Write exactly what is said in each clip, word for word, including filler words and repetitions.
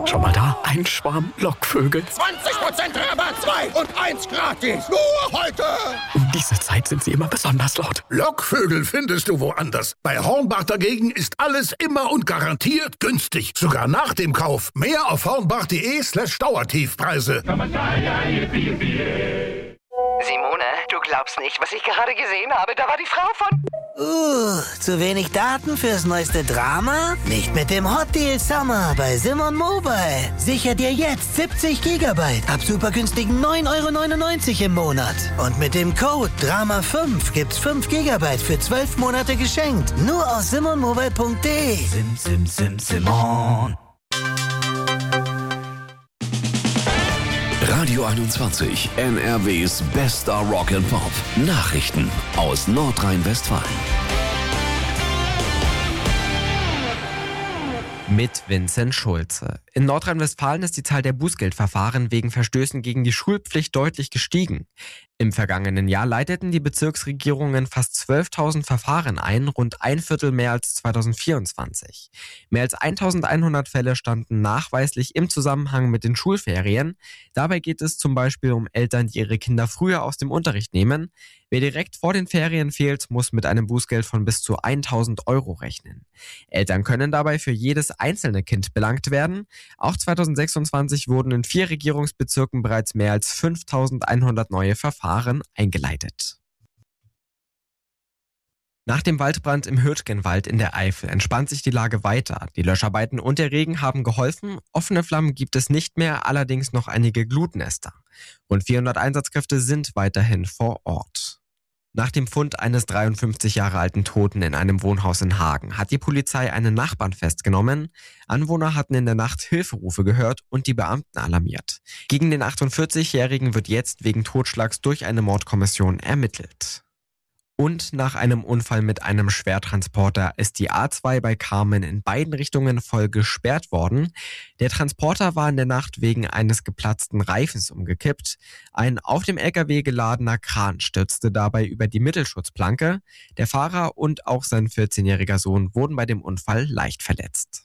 Schau mal da, ein Schwarm Lockvögel. zwanzig Prozent Rabatt, zwei und eins gratis. Nur heute. Um diese Zeit sind sie immer besonders laut. Lockvögel findest du woanders. Bei Hornbach dagegen ist alles immer und garantiert günstig. Sogar nach dem Kauf. Mehr auf hornbach.de slash Dauertiefpreise. Simone, du glaubst nicht, was ich gerade gesehen habe. Da war die Frau von... Uh, zu wenig Daten fürs neueste Drama? Nicht mit dem Hot Deal Summer bei Simon Mobile. Sicher dir jetzt siebzig Gigabyte ab super günstigen neun Euro neunundneunzig im Monat. Und mit dem Code Drama fünf gibt's fünf Gigabyte für zwölf Monate geschenkt. Nur auf simon mobile punkt de. Sim, sim, sim, Simon. Radio einundzwanzig, N R Ws bester Rock and Pop. Nachrichten aus Nordrhein-Westfalen. Mit Vincent Schulze. In Nordrhein-Westfalen ist die Zahl der Bußgeldverfahren wegen Verstößen gegen die Schulpflicht deutlich gestiegen. Im vergangenen Jahr leiteten die Bezirksregierungen fast zwölftausend Verfahren ein, rund ein Viertel mehr als zweitausendvierundzwanzig. Mehr als eintausendeinhundert Fälle standen nachweislich im Zusammenhang mit den Schulferien. Dabei geht es zum Beispiel um Eltern, die ihre Kinder früher aus dem Unterricht nehmen. Wer direkt vor den Ferien fehlt, muss mit einem Bußgeld von bis zu tausend Euro rechnen. Eltern können dabei für jedes einzelne Kind belangt werden. Auch zweitausendsechsundzwanzig wurden in vier Regierungsbezirken bereits mehr als fünftausendeinhundert neue Verfahren eingeleitet. Nach dem Waldbrand im Hürtgenwald in der Eifel entspannt sich die Lage weiter. Die Löscharbeiten und der Regen haben geholfen. Offene Flammen gibt es nicht mehr, allerdings noch einige Glutnester. Rund vierhundert Einsatzkräfte sind weiterhin vor Ort. Nach dem Fund eines dreiundfünfzig Jahre alten Toten in einem Wohnhaus in Hagen hat die Polizei einen Nachbarn festgenommen. Anwohner hatten in der Nacht Hilferufe gehört und die Beamten alarmiert. Gegen den achtundvierzigjährigen wird jetzt wegen Totschlags durch eine Mordkommission ermittelt. Und nach einem Unfall mit einem Schwertransporter ist die A zwei bei Carmen in beiden Richtungen voll gesperrt worden. Der Transporter war in der Nacht wegen eines geplatzten Reifens umgekippt. Ein auf dem L K W geladener Kran stürzte dabei über die Mittelschutzplanke. Der Fahrer und auch sein vierzehnjähriger Sohn wurden bei dem Unfall leicht verletzt.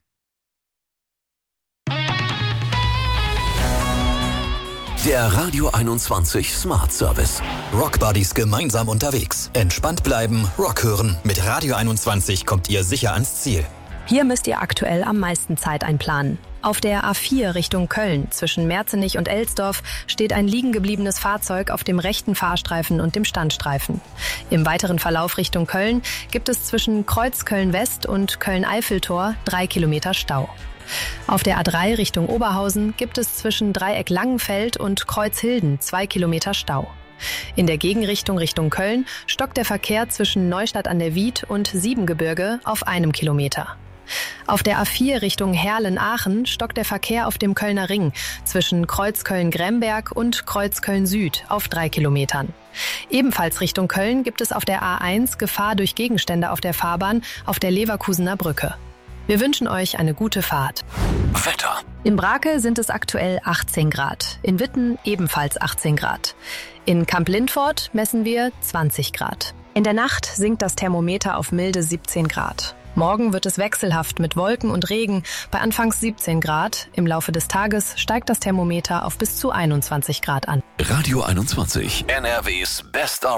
Der Radio einundzwanzig Smart Service. Rockbuddies gemeinsam unterwegs. Entspannt bleiben, Rock hören. Mit Radio einundzwanzig kommt ihr sicher ans Ziel. Hier müsst ihr aktuell am meisten Zeit einplanen. Auf der A vier Richtung Köln zwischen Merzenich und Elsdorf steht ein liegen gebliebenes Fahrzeug auf dem rechten Fahrstreifen und dem Standstreifen. Im weiteren Verlauf Richtung Köln gibt es zwischen Kreuz Köln-West und Köln-Eiffeltor drei Kilometer Stau. Auf der A drei Richtung Oberhausen gibt es zwischen Dreieck Langenfeld und Kreuzhilden zwei Kilometer Stau. In der Gegenrichtung Richtung Köln stockt der Verkehr zwischen Neustadt an der Wied und Siebengebirge auf einem Kilometer. Auf der A vier Richtung Herlen-Aachen stockt der Verkehr auf dem Kölner Ring zwischen Kreuz Köln-Gremberg und Kreuz Köln-Süd auf drei Kilometern. Ebenfalls Richtung Köln gibt es auf der A eins Gefahr durch Gegenstände auf der Fahrbahn auf der Leverkusener Brücke. Wir wünschen euch eine gute Fahrt. Wetter. In Brake sind es aktuell achtzehn Grad, in Witten ebenfalls achtzehn Grad. In Kamp-Lindfort messen wir zwanzig Grad. In der Nacht sinkt das Thermometer auf milde siebzehn Grad. Morgen wird es wechselhaft mit Wolken und Regen bei anfangs siebzehn Grad. Im Laufe des Tages steigt das Thermometer auf bis zu einundzwanzig Grad an. Radio einundzwanzig, N R Ws bester